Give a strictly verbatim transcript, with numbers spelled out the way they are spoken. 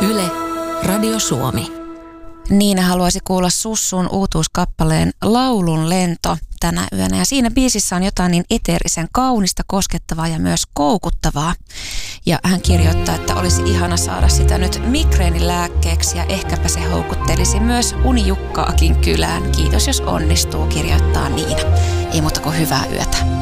Yle, Radio Suomi. Niina haluaisi kuulla Sussun uutuuskappaleen Laulun lento tänä yönä. Ja siinä biisissä on jotain niin eteerisen kaunista, koskettavaa ja myös koukuttavaa. Ja hän kirjoittaa, että olisi ihana saada sitä nyt migreenilääkkeeksi ja ehkäpä se houkuttelisi myös unijukkaakin kylään. Kiitos jos onnistuu, kirjoittaa Niina. Ei muuta kuin hyvää yötä.